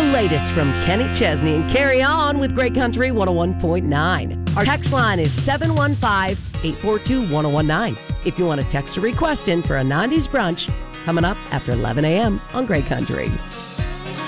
latest from Kenny Chesney and Carry On with Great Country 101.9. Our text line is 715-842-1019. If you want to text a request in for a 90s brunch coming up after 11 a.m. on Great Country.